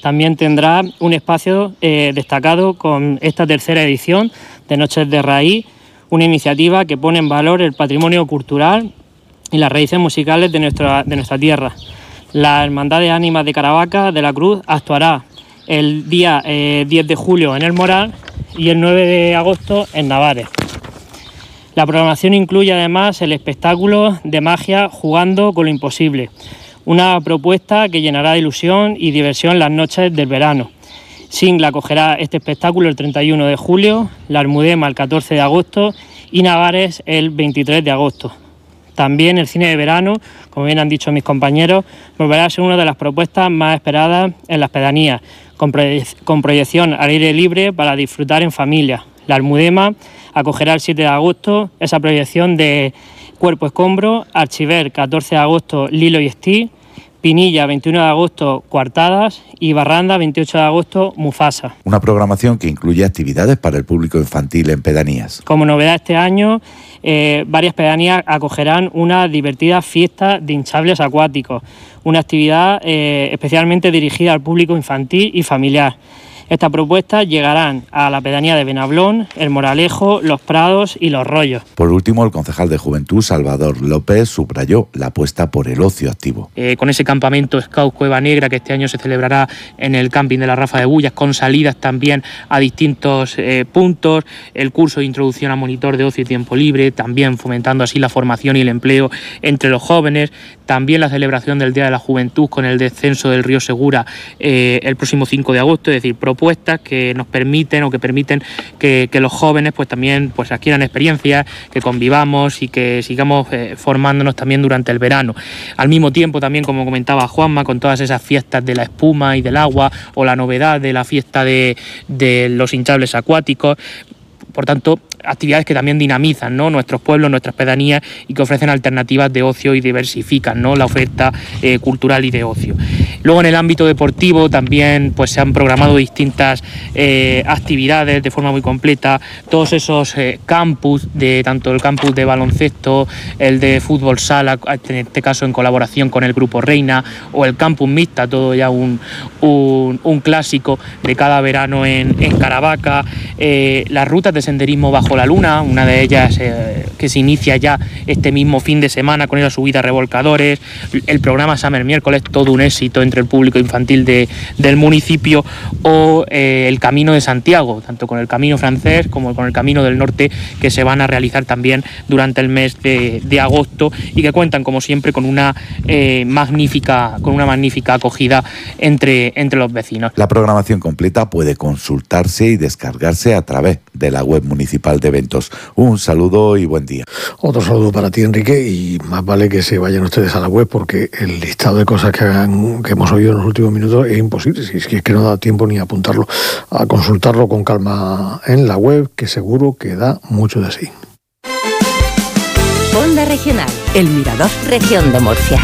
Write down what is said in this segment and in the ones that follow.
también tendrá un espacio destacado con esta tercera edición de Noches de Raíz, una iniciativa que pone en valor el patrimonio cultural y las raíces musicales de nuestra tierra. La Hermandad de Ánimas de Caravaca de la Cruz actuará el día 10 de julio en El Moral y el 9 de agosto en Navares. La programación incluye además el espectáculo de magia Jugando con lo Imposible, una propuesta que llenará de ilusión y diversión las noches del verano. Singla acogerá este espectáculo el 31 de julio, la Almudena el 14 de agosto y Navares el 23 de agosto. También el cine de verano, como bien han dicho mis compañeros, volverá a ser una de las propuestas más esperadas en las pedanías, con proyección al aire libre para disfrutar en familia. La Almudena acogerá el 7 de agosto esa proyección de Cuerpo Escombro, Archiver 14 de agosto Lilo y Stitch, Pinilla 21 de agosto Coartadas y Barranda 28 de agosto Mufasa. Una programación que incluye actividades para el público infantil en pedanías. Como novedad este año, varias pedanías acogerán una divertida fiesta de hinchables acuáticos, una actividad especialmente dirigida al público infantil y familiar. Estas propuestas llegarán a la pedanía de Benablón, El Moralejo, Los Prados y Los Rollos. Por último, el concejal de Juventud, Salvador López, subrayó la apuesta por el ocio activo. Con ese campamento Scout Cueva Negra que este año se celebrará en el camping de la Rafa de Bullas, con salidas también a distintos puntos, el curso de introducción a monitor de ocio y tiempo libre, también fomentando así la formación y el empleo entre los jóvenes, también la celebración del Día de la Juventud con el descenso del río Segura el próximo 5 de agosto, es decir, propuestas que nos permiten que los jóvenes pues también pues adquieran experiencias, que convivamos y que sigamos formándonos también durante el verano. Al mismo tiempo también, como comentaba Juanma, con todas esas fiestas de la espuma y del agua o la novedad de la fiesta de los hinchables acuáticos. Por tanto, actividades que también dinamizan, ¿no?, nuestros pueblos, nuestras pedanías y que ofrecen alternativas de ocio y diversifican, ¿no?, la oferta cultural y de ocio. Luego, en el ámbito deportivo también pues se han programado distintas actividades de forma muy completa. Todos esos campus, tanto el campus de baloncesto, el de fútbol sala, en este caso en colaboración con el Grupo Reina, o el campus mixta, todo ya un clásico de cada verano en Caravaca. Las rutas de senderismo bajo la luna, una de ellas que se inicia ya este mismo fin de semana con esa subida a revolcadores, el programa Summer Miércoles, todo un éxito entre el público infantil del municipio, o el Camino de Santiago, tanto con el Camino francés como con el Camino del Norte, que se van a realizar también durante el mes de agosto y que cuentan, como siempre, con una magnífica acogida entre los vecinos. La programación completa puede consultarse y descargarse a través de la web municipal de eventos. Un saludo y buen día. Otro saludo para ti, Enrique, y más vale que se vayan ustedes a la web porque el listado de cosas que hemos oído en los últimos minutos es imposible, si es que no da tiempo ni a apuntarlo, a consultarlo con calma en la web, que seguro que da mucho de sí. Onda Regional, El Mirador, Región de Murcia.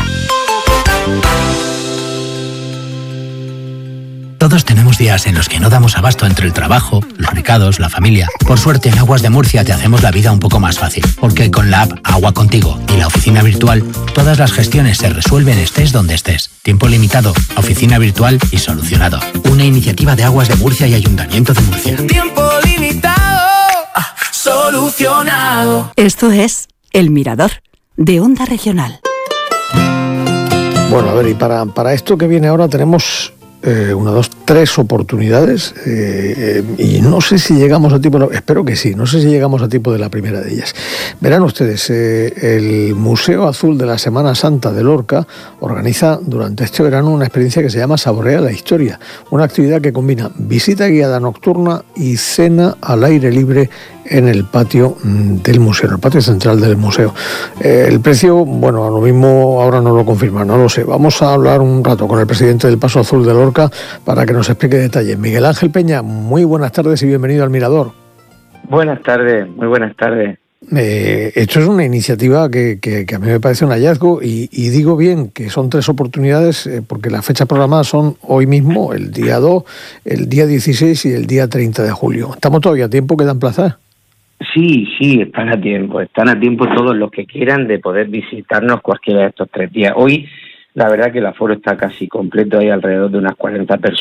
Todos tenemos días en los que no damos abasto entre el trabajo, los recados, la familia. Por suerte, en Aguas de Murcia te hacemos la vida un poco más fácil, porque con la app Agua Contigo y la oficina virtual, todas las gestiones se resuelven estés donde estés. Tiempo limitado, oficina virtual y solucionado. Una iniciativa de Aguas de Murcia y Ayuntamiento de Murcia. Tiempo limitado, solucionado. Esto es El Mirador, de Onda Regional. Bueno, a ver, y para esto que viene ahora tenemos 3 oportunidades y no sé si llegamos a tiempo, espero que sí, no sé si llegamos a tiempo de la primera de ellas. Verán ustedes, el Museo Azul de la Semana Santa de Lorca organiza durante este verano una experiencia que se llama Saborea la Historia, una actividad que combina visita guiada nocturna y cena al aire libre en el patio del museo, en el patio central del museo. El precio, bueno, a lo mismo ahora no lo confirma, no lo sé. Vamos a hablar un rato con el presidente del Paso Azul de Lorca para que nos explique detalles. Miguel Ángel Peña, muy buenas tardes y bienvenido al Mirador. Buenas tardes, muy buenas tardes. Esto es una iniciativa que a mí me parece un hallazgo y digo bien que son 3 oportunidades porque las fechas programadas son hoy mismo, el día 2, el día 16 y el día 30 de julio. ¿Estamos todavía a tiempo? ¿Quedan plazas? Sí, están a tiempo todos los que quieran de poder visitarnos cualquiera de estos 3 días. Hoy, la verdad que el aforo está casi completo, hay alrededor de unas 40 personas.